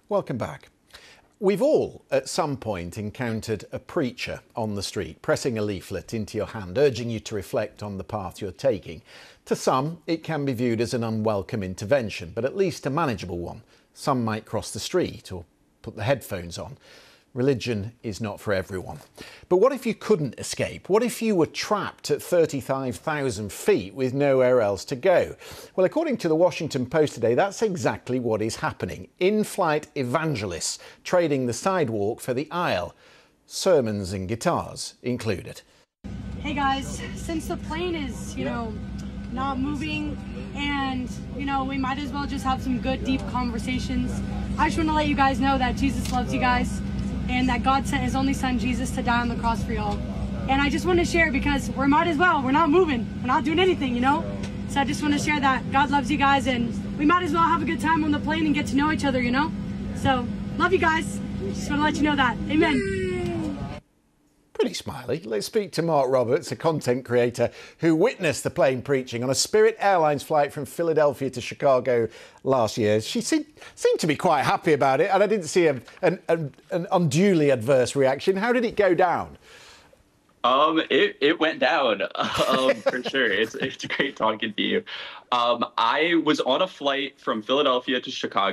Welcome back. We've all, at some point, encountered a preacher on the street, pressing a leaflet into your hand, urging you to reflect on the path you're taking. To some, it can be viewed as an unwelcome intervention, but at least a manageable one. Some might cross the street or put the headphones on. Religion is not for everyone. But what if you couldn't escape? What if you were trapped at 35,000 feet with nowhere else to go? Well, according to the Washington Post today, that's exactly what is happening. In-flight evangelists trading the sidewalk for the aisle. Sermons and guitars included. Hey guys, since the plane is, not moving and, we might as well just have some good, deep conversations. I just want to let you guys know that Jesus loves you guys, and that God sent his only son Jesus to die on the cross for y'all. And I just want to share because we're not moving, we're not doing anything, So I just want to share that God loves you guys, and we might as well have a good time on the plane and get to know each other, So love you guys. Just want to let you know that. Amen. Pretty smiley. Let's speak to Mark Roberts, a content creator who witnessed the plane preaching on a Spirit Airlines flight from Philadelphia to Chicago last year. She seemed to be quite happy about it, and I didn't see an unduly adverse reaction. How did it go down? It went down, for sure. It's great talking to you. I was on a flight from Philadelphia to Chicago.